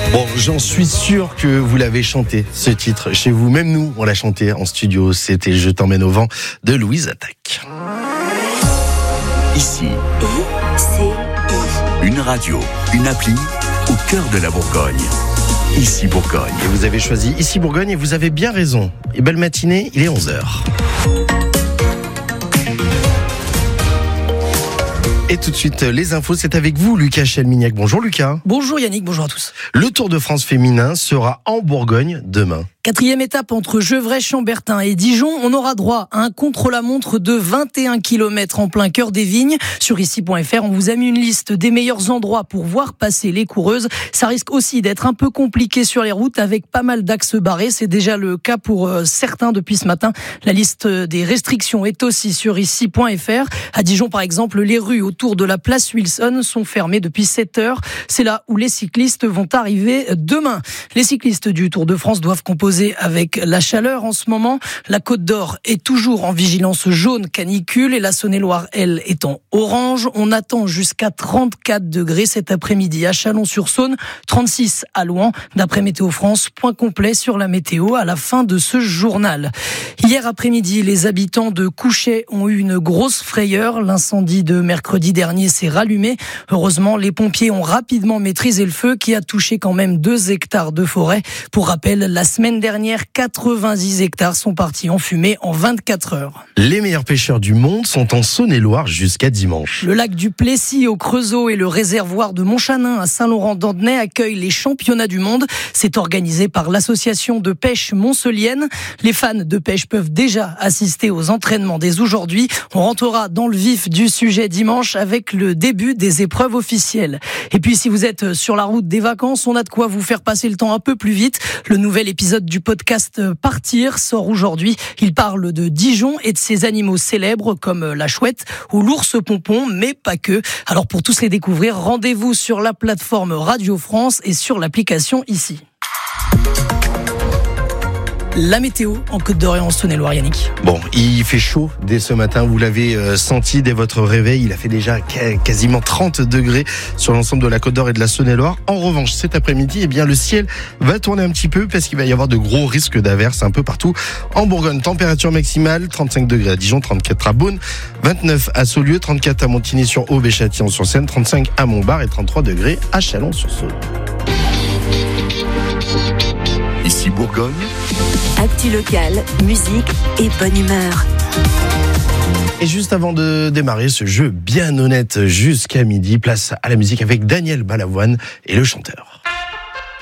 Bon, j'en suis sûr que vous l'avez chanté, ce titre, chez vous. Même nous, on l'a chanté en studio. C'était Je t'emmène au vent de Louise Attaque. Ici, une radio, une appli au cœur de la Bourgogne. Ici Bourgogne. Et vous avez choisi Ici Bourgogne et vous avez bien raison. Et belle matinée, il est 11h. Et tout de suite, les infos, c'est avec vous, Lucas Chelmignac. Bonjour Lucas. Bonjour Yannick, bonjour à tous. Le Tour de France féminin sera en Bourgogne demain. 4e étape entre Gevrey, Chambertin et Dijon. On aura droit à un contre-la-montre de 21 km en plein cœur des vignes. Sur ici.fr, on vous a mis une liste des meilleurs endroits pour voir passer les coureuses. Ça risque aussi d'être un peu compliqué sur les routes avec pas mal d'axes barrés. C'est déjà le cas pour certains depuis ce matin. La liste des restrictions est aussi sur ici.fr. À Dijon, par exemple, les rues autour de la place Wilson sont fermées depuis 7 heures. C'est là où les cyclistes vont arriver demain. Les cyclistes du Tour de France doivent composer avec la chaleur en ce moment. La Côte d'Or est toujours en vigilance jaune canicule et la Saône-et-Loire, elle, est en orange. On attend jusqu'à 34 degrés cet après-midi à Chalon-sur-Saône, 36 à Louhans. D'après Météo France, point complet sur la météo à la fin de ce journal. Hier après-midi, les habitants de Couchet ont eu une grosse frayeur. L'incendie de mercredi dernier s'est rallumé. Heureusement, les pompiers ont rapidement maîtrisé le feu qui a touché quand même 2 hectares de forêt. Pour rappel, la semaine dernière, 90 hectares sont partis en fumée en 24 heures. Les meilleurs pêcheurs du monde sont en Saône-et-Loire jusqu'à dimanche. Le lac du Plessis au Creusot et le réservoir de Montchanin à Saint-Laurent-d'Andernay accueillent les championnats du monde. C'est organisé par l'association de pêche montcelienne. Les fans de pêche peuvent déjà assister aux entraînements dès aujourd'hui. On rentrera dans le vif du sujet dimanche avec le début des épreuves officielles. Et puis si vous êtes sur la route des vacances, on a de quoi vous faire passer le temps un peu plus vite. Le nouvel épisode du podcast Partir sort aujourd'hui. Il parle de Dijon et de ses animaux célèbres comme la chouette ou l'ours pompon, mais pas que. Alors pour tous les découvrir, rendez-vous sur la plateforme Radio France et sur l'application Ici. La météo en Côte d'Or et en Saône-et-Loire, Yannick. Bon, il fait chaud dès ce matin, vous l'avez senti dès votre réveil, il a fait déjà quasiment 30 degrés sur l'ensemble de la Côte d'Or et de la Saône-et-Loire. En revanche, cet après-midi, eh bien, le ciel va tourner un petit peu parce qu'il va y avoir de gros risques d'averses un peu partout en Bourgogne. Température maximale, 35 degrés à Dijon, 34 à Beaune, 29 à Saulieu, 34 à Montigny-sur-Aube et Châtillon-sur-Seine, 35 à Montbard et 33 degrés à Chalon-sur-Saône. Ici Bourgogne. Actu locale, musique et bonne humeur. Et juste avant de démarrer ce jeu bien honnête jusqu'à midi, place à la musique avec Daniel Balavoine et le chanteur.